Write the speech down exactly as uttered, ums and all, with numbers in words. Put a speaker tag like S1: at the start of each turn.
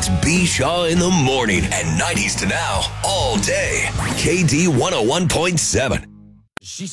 S1: It's B. Shaw in the morning and nineties to now all day. K D one oh one point seven.
S2: She